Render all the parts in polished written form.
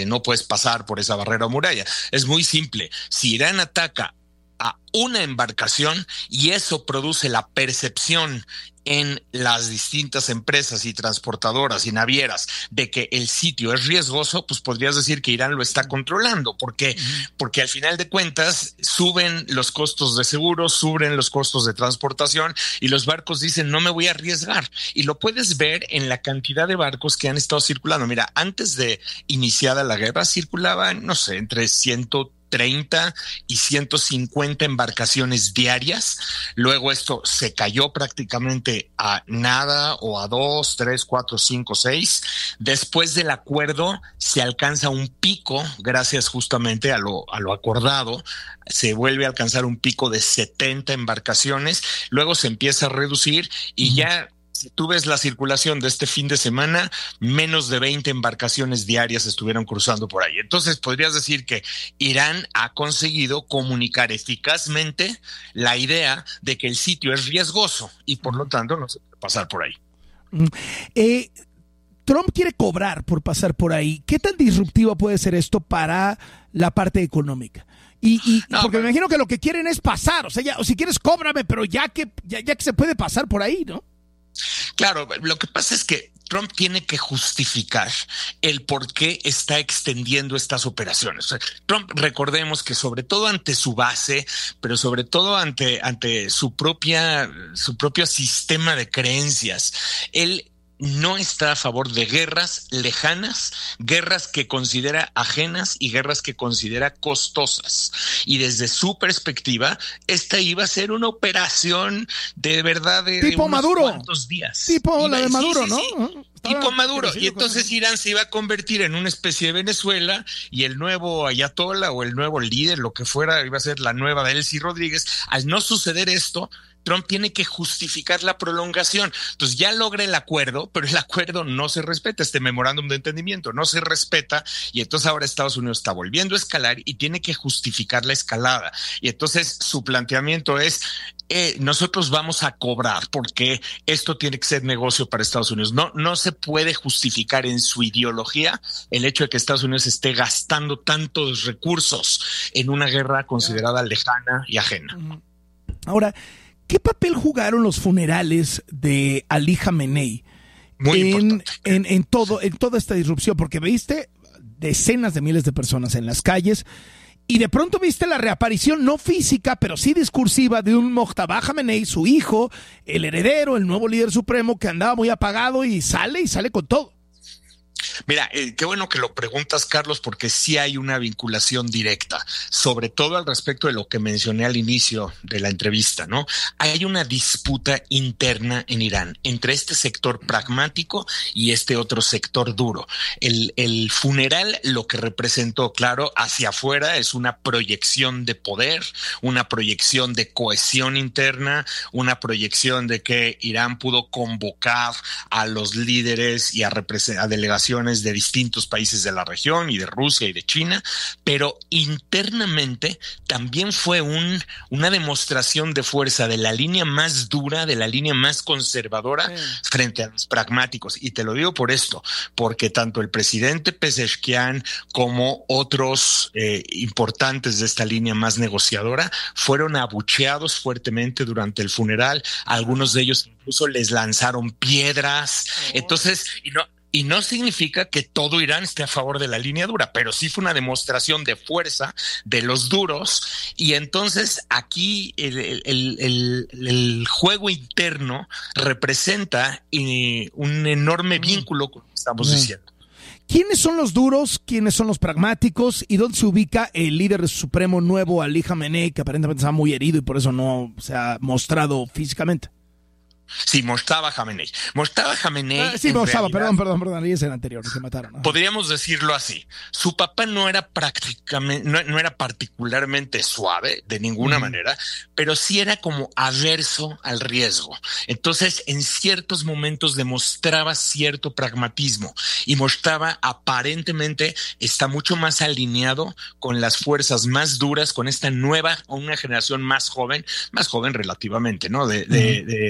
no puedes pasar por esa barrera o muralla. Es muy simple. Si Irán ataca a una embarcación y eso produce la percepción en las distintas empresas y transportadoras y navieras de que el sitio es riesgoso, pues podrías decir que Irán lo está controlando. ¿Por qué? Porque al final de cuentas suben los costos de seguro, suben los costos de transportación y los barcos dicen no me voy a arriesgar. Y lo puedes ver en la cantidad de barcos que han estado circulando. Mira, antes de iniciada la guerra circulaban, no sé, entre 130 y 150 embarcaciones diarias. Luego esto se cayó prácticamente a nada o a 2, 3, 4, 5, 6. Después del acuerdo se alcanza un pico, gracias justamente a lo acordado, se vuelve a alcanzar un pico de 70 embarcaciones. Luego se empieza a reducir y ya... Si tú ves la circulación de este fin de semana, menos de 20 embarcaciones diarias estuvieron cruzando por ahí. Entonces, podrías decir que Irán ha conseguido comunicar eficazmente la idea de que el sitio es riesgoso y, por lo tanto, no se puede pasar por ahí. Trump quiere cobrar por pasar por ahí. ¿Qué tan disruptivo puede ser esto para la parte económica? No, porque me imagino que lo que quieren es pasar. O sea, ya, o si quieres, cóbrame, pero ya que se puede pasar por ahí, ¿no? Claro, lo que pasa es que Trump tiene que justificar el por qué está extendiendo estas operaciones. O sea, Trump, recordemos que sobre todo ante su base, pero sobre todo ante su propio sistema de creencias, él no está a favor de guerras lejanas, guerras que considera ajenas y guerras que considera costosas. Y desde su perspectiva, esta iba a ser una operación de verdad de tipo unos Maduro. Cuantos días. Tipo la de Maduro, sí, ¿no? Sí. Tipo Maduro. Y entonces Irán se iba a convertir en una especie de Venezuela y el nuevo ayatollah o el nuevo líder, lo que fuera, iba a ser la nueva Delcy Rodríguez. Al no suceder esto, Trump tiene que justificar la prolongación. Entonces ya logra el acuerdo, pero el acuerdo no se respeta, este memorándum de entendimiento no se respeta y entonces ahora Estados Unidos está volviendo a escalar y tiene que justificar la escalada. Y entonces su planteamiento es, nosotros vamos a cobrar porque esto tiene que ser negocio para Estados Unidos. No se puede justificar en su ideología el hecho de que Estados Unidos esté gastando tantos recursos en una guerra considerada lejana y ajena. Ahora, ¿qué papel jugaron los funerales de Ali Khamenei en toda esta disrupción? Porque viste decenas de miles de personas en las calles y de pronto viste la reaparición no física, pero sí discursiva de un Mojtaba Khamenei, su hijo, el heredero, el nuevo líder supremo que andaba muy apagado y sale con todo. Mira, qué bueno que lo preguntas, Carlos, porque sí hay una vinculación directa, sobre todo al respecto de lo que mencioné al inicio de la entrevista, ¿no? Hay una disputa interna en Irán entre este sector pragmático y este otro sector duro. El funeral lo que representó, claro, hacia afuera es una proyección de poder, una proyección de cohesión interna, una proyección de que Irán pudo convocar a los líderes y a delegaciones de distintos países de la región y de Rusia y de China, pero internamente también fue una demostración de fuerza de la línea más dura, de la línea más conservadora frente a los pragmáticos. Y te lo digo por esto, porque tanto el presidente Pezeshkian como otros importantes de esta línea más negociadora fueron abucheados fuertemente durante el funeral. Algunos de ellos incluso les lanzaron piedras. Entonces, y no significa que todo Irán esté a favor de la línea dura, pero sí fue una demostración de fuerza de los duros. Y entonces aquí el juego interno representa un enorme vínculo con lo que estamos diciendo. ¿Quiénes son los duros? ¿Quiénes son los pragmáticos? ¿Y dónde se ubica el líder supremo nuevo, Ali Khamenei, que aparentemente está muy herido y por eso no se ha mostrado físicamente? Sí, Mojtaba Khamenei. Mojtaba Khamenei. Sí, Mojtaba, perdón, ahí es el anterior, se mataron. Ajá. Podríamos decirlo así. Su papá no era prácticamente, no era particularmente suave de ninguna manera, pero sí era como averso al riesgo. Entonces, en ciertos momentos demostraba cierto pragmatismo y Mojtaba aparentemente está mucho más alineado con las fuerzas más duras, con esta nueva, una generación más joven relativamente, ¿no? De la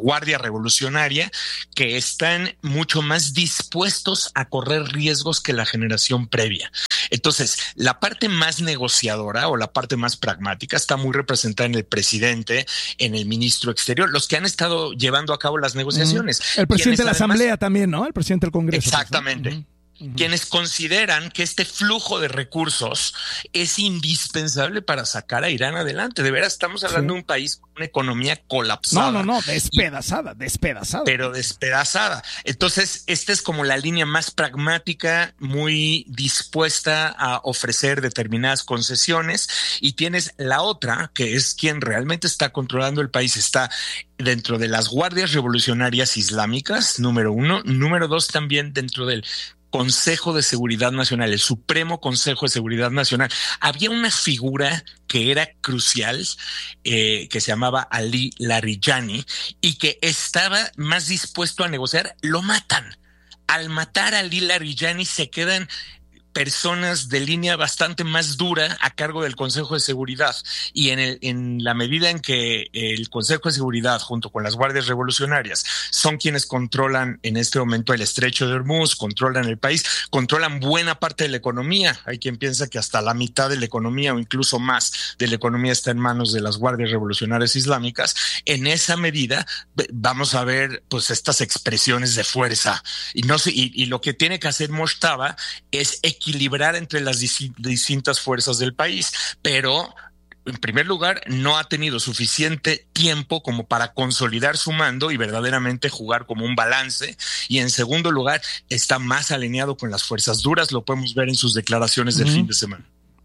Guardia Revolucionaria, que están mucho más dispuestos a correr riesgos que la generación previa. Entonces, la parte más negociadora o la parte más pragmática está muy representada en el presidente, en el ministro exterior, los que han estado llevando a cabo las negociaciones. El presidente de la Asamblea también, ¿no? El presidente del Congreso. Exactamente. Pues, ¿no? Quienes consideran que este flujo de recursos es indispensable para sacar a Irán adelante. De veras, estamos hablando de un país con una economía colapsada. No, despedazada. Pero despedazada. Entonces, esta es como la línea más pragmática, muy dispuesta a ofrecer determinadas concesiones. Y tienes la otra, que es quien realmente está controlando el país, está dentro de las guardias revolucionarias islámicas, número uno. Número dos, también dentro del Consejo de Seguridad Nacional, el Supremo Consejo de Seguridad Nacional. Había una figura que era crucial, que se llamaba Ali Larijani, y que estaba más dispuesto a negociar. Lo matan. Al matar a Ali Larijani se quedan personas de línea bastante más dura a cargo del Consejo de Seguridad, y en la medida en que el Consejo de Seguridad junto con las guardias revolucionarias son quienes controlan en este momento el estrecho de Hormuz, controlan el país, controlan buena parte de la economía. Hay quien piensa que hasta la mitad de la economía o incluso más de la economía está en manos de las guardias revolucionarias islámicas. En esa medida vamos a ver pues estas expresiones de fuerza, y lo que tiene que hacer Mojtaba es equilibrar entre las distintas fuerzas del país, pero en primer lugar no ha tenido suficiente tiempo como para consolidar su mando y verdaderamente jugar como un balance, y en segundo lugar está más alineado con las fuerzas duras. Lo podemos ver en sus declaraciones del fin de semana.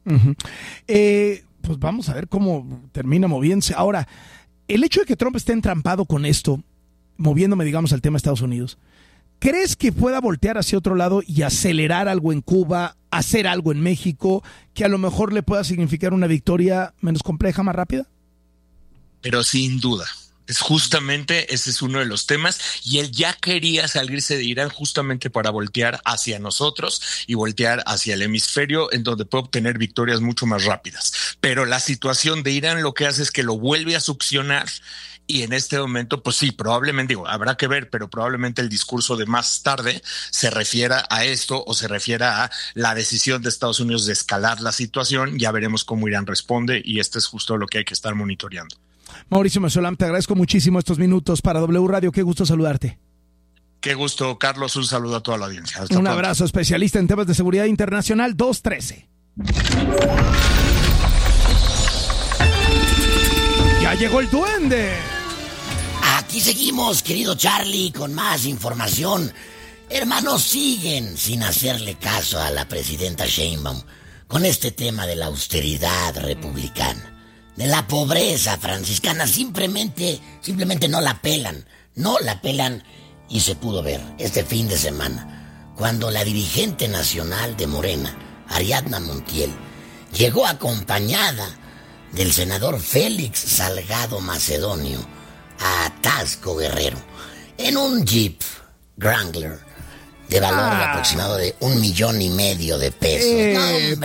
Pues vamos a ver cómo termina moviéndose. Ahora, el hecho de que Trump esté entrampado con esto, moviéndome digamos al tema de Estados Unidos, ¿crees que pueda voltear hacia otro lado y acelerar algo en Cuba, hacer algo en México, que a lo mejor le pueda significar una victoria menos compleja, más rápida? Pero sin duda. Justamente ese es uno de los temas, y él ya quería salirse de Irán justamente para voltear hacia nosotros y voltear hacia el hemisferio en donde puede obtener victorias mucho más rápidas. Pero la situación de Irán lo que hace es que lo vuelve a succionar. Y en este momento, pues sí, probablemente, habrá que ver, pero probablemente el discurso de más tarde se refiera a esto o se refiera a la decisión de Estados Unidos de escalar la situación. Ya veremos cómo Irán responde, y esto es justo lo que hay que estar monitoreando. Mauricio Mesolam, te agradezco muchísimo estos minutos para W Radio. Qué gusto saludarte. Qué gusto, Carlos. Un saludo a toda la audiencia. Hasta un abrazo, especialista en temas de seguridad internacional, 213. ¡Ya llegó el duende! Aquí seguimos, querido Charlie, con más información. Hermanos, siguen sin hacerle caso a la presidenta Sheinbaum con este tema de la austeridad republicana, de la pobreza franciscana. Simplemente no la pelan. Y se pudo ver este fin de semana, cuando la dirigente nacional de Morena, Ariadna Montiel, llegó acompañada del senador Félix Salgado Macedonio a Taxco, Guerrero, en un Jeep Wrangler de valor aproximado de $1.5 million de pesos.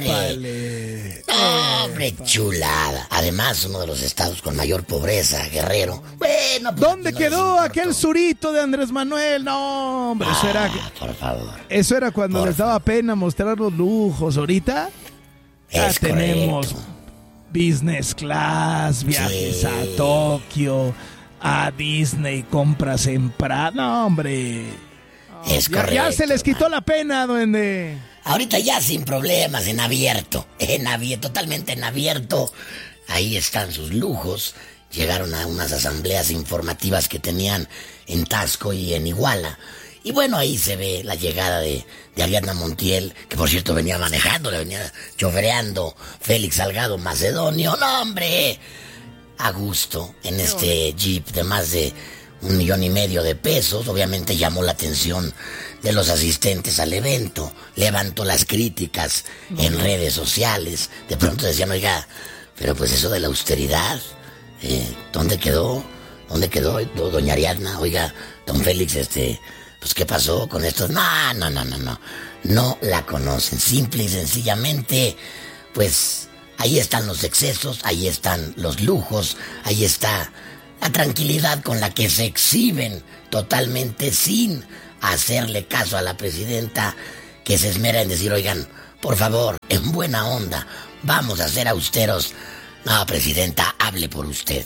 ¡Hombre, chulada! Además, uno de los estados con mayor pobreza, Guerrero. Bueno, pues, ¿dónde quedó aquel surito de Andrés Manuel? No, hombre, eso era... Por favor. Eso era cuando les daba pena mostrar los lujos. Ahorita ya tenemos business class, viajes a Tokio, a Disney, compras en Prada. No, hombre. Es correcto. Ya se les quitó la pena, duende. Ahorita ya sin problemas, en abierto, totalmente en abierto. Ahí están sus lujos. Llegaron a unas asambleas informativas que tenían en Taxco y en Iguala. Y bueno, ahí se ve la llegada de Ariadna Montiel, que por cierto venía manejando, le venía chofereando Félix Salgado Macedonio. ¡No, hombre! A gusto, en este Jeep de más de $1.5 million de pesos. Obviamente llamó la atención de los asistentes al evento, levantó las críticas en redes sociales. De pronto decían, oiga, pero pues eso de la austeridad, ¿dónde quedó? Doña Ariadna? Oiga, don Félix, pues ¿qué pasó con esto? No la conocen. Simple y sencillamente, pues ahí están los excesos, ahí están los lujos, ahí está La tranquilidad con la que se exhiben totalmente sin hacerle caso a la presidenta, que se esmera en decir, oigan, por favor, en buena onda, vamos a ser austeros. No, presidenta, hable por usted,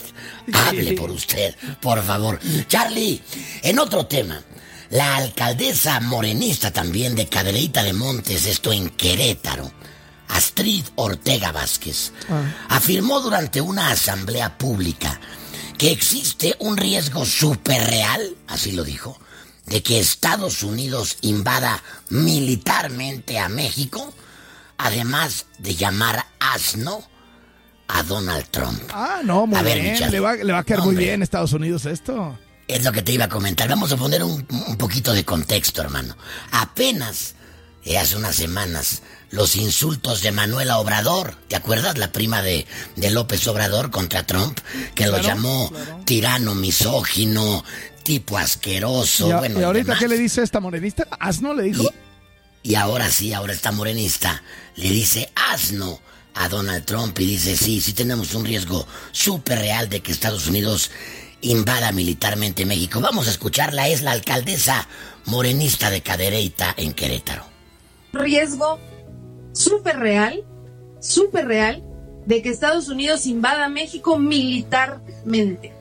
por favor. Charlie, en otro tema, la alcaldesa morenista también de Cadereyta de Montes, esto en Querétaro, Astrid Ortega Vázquez, afirmó durante una asamblea pública que existe un riesgo superreal, así lo dijo, de que Estados Unidos invada militarmente a México, además de llamar asno a Donald Trump. No, muy bien. Le va a caer muy bien a Estados Unidos esto. Es lo que te iba a comentar. Vamos a poner un poquito de contexto, hermano. Apenas hace unas semanas, los insultos de Manuela Obrador, ¿te acuerdas? La prima de López Obrador contra Trump, que lo llamó tirano, misógino, tipo asqueroso. ¿Y ahorita qué le dice esta morenista? ¿Asno le dijo? Y ahora esta morenista le dice asno a Donald Trump y dice, sí tenemos un riesgo súper real de que Estados Unidos invada militarmente México. Vamos a escucharla, es la alcaldesa morenista de Cadereyta en Querétaro. Riesgo súper real de que Estados Unidos invada México militarmente.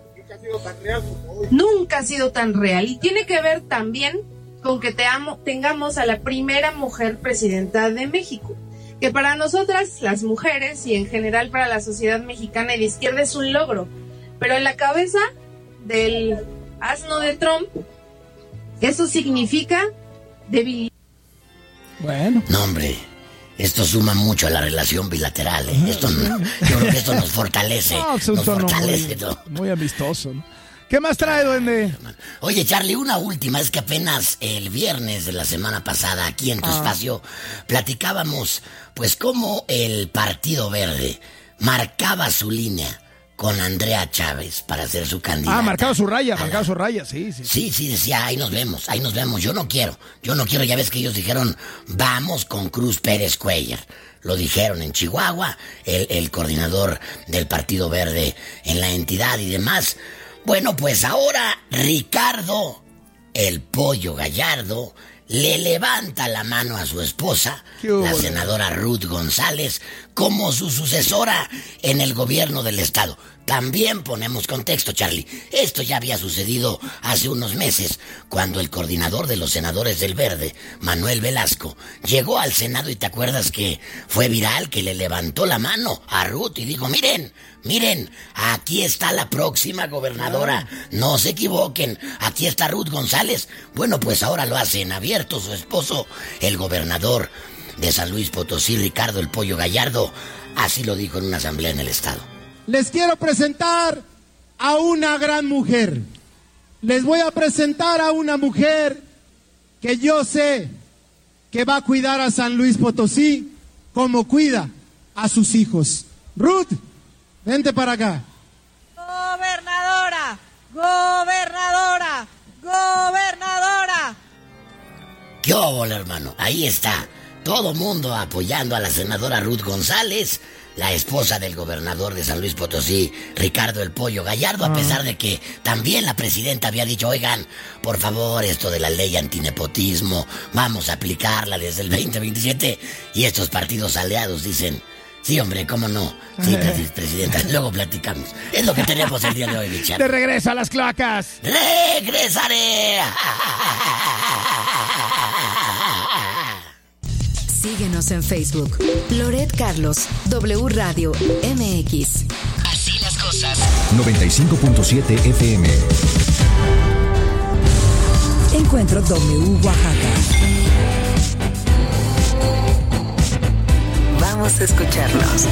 Nunca ha sido tan real. Y tiene que ver también con que tengamos a la primera mujer presidenta de México, que para nosotras, las mujeres, y en general para la sociedad mexicana y de izquierda, es un logro. Pero en la cabeza del asno de Trump, eso significa debilidad. Bueno. No, hombre, esto suma mucho a la relación bilateral, ¿eh? Yo creo que esto nos fortalece. Nos fortalece todo. Muy amistoso, ¿no? ¿Qué más trae, duende? Oye, Charlie, una última. Es que apenas el viernes de la semana pasada, aquí en tu espacio, platicábamos, pues, cómo el Partido Verde marcaba su línea con Andrea Chávez para ser su candidata. Marcaba su raya, sí. Sí, decía, ahí nos vemos. Yo no quiero, ya ves que ellos dijeron, vamos con Cruz Pérez Cuellar. Lo dijeron en Chihuahua, el coordinador del Partido Verde en la entidad y demás. Bueno, pues ahora Ricardo, el Pollo Gallardo, le levanta la mano a su esposa, la senadora Ruth González, como su sucesora en el gobierno del estado. También ponemos contexto, Charlie. Esto ya había sucedido hace unos meses, cuando el coordinador de los senadores del Verde, Manuel Velasco, llegó al Senado y te acuerdas que fue viral, que le levantó la mano a Ruth y dijo, miren, aquí está la próxima gobernadora, no se equivoquen, aquí está Ruth González. Bueno, pues ahora lo hace en abierto su esposo, el gobernador de San Luis Potosí, Ricardo el Pollo Gallardo, así lo dijo en una asamblea en el estado. Les quiero presentar a una gran mujer. Les voy a presentar a una mujer que yo sé que va a cuidar a San Luis Potosí como cuida a sus hijos. Ruth, vente para acá. Gobernadora. ¿Qué óvole, hermano? Ahí está. Todo mundo apoyando a la senadora Ruth González, la esposa del gobernador de San Luis Potosí, Ricardo el Pollo Gallardo, a pesar de que también la presidenta había dicho, oigan, por favor, esto de la ley antinepotismo, vamos a aplicarla desde el 2027, y estos partidos aliados dicen, sí, hombre, ¿cómo no? Sí, presidenta, luego platicamos. Es lo que tenemos el día de hoy, Richard. ¡De regreso a las cloacas! ¡Regresaré! Síguenos en Facebook. Loret Carlos, W Radio MX. Así las cosas. 95.7 FM. Encuentro W Oaxaca. Vamos a escucharnos.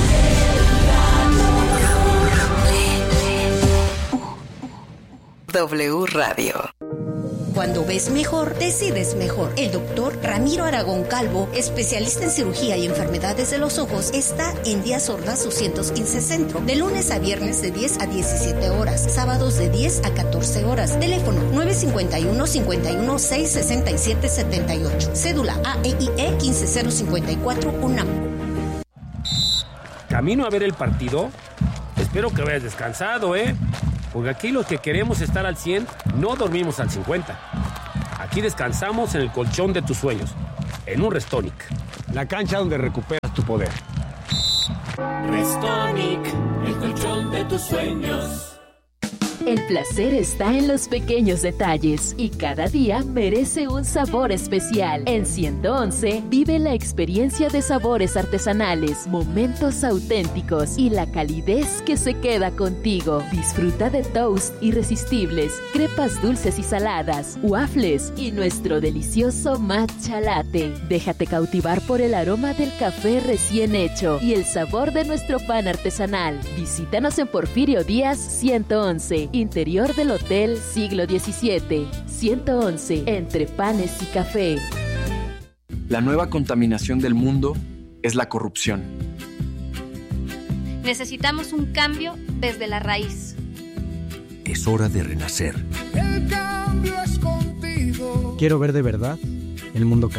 W Radio. Cuando ves mejor, decides mejor. El doctor Ramiro Aragón Calvo, especialista en cirugía y enfermedades de los ojos, está en Díaz Ordaz 215 Centro, de lunes a viernes de 10 a 17 horas, sábados de 10 a 14 horas. Teléfono 951-51-667-78. Cédula AEIE 15054 UNAM. ¿Camino a ver el partido? Espero que vayas descansado, ¿eh? Porque aquí los que queremos estar al 100, no dormimos al 50. Aquí descansamos en el colchón de tus sueños, en un Restonic. La cancha donde recuperas tu poder. Restonic, el colchón de tus sueños. El placer está en los pequeños detalles y cada día merece un sabor especial. En 111 vive la experiencia de sabores artesanales, momentos auténticos y la calidez que se queda contigo. Disfruta de toast irresistibles, crepas dulces y saladas, waffles y nuestro delicioso matcha latte. Déjate cautivar por el aroma del café recién hecho y el sabor de nuestro pan artesanal. Visítanos en Porfirio Díaz 111. Interior del Hotel Siglo XVII, 111, entre panes y café. La nueva contaminación del mundo es la corrupción. Necesitamos un cambio desde la raíz. Es hora de renacer. El cambio es contigo. Quiero ver de verdad el mundo cambiar.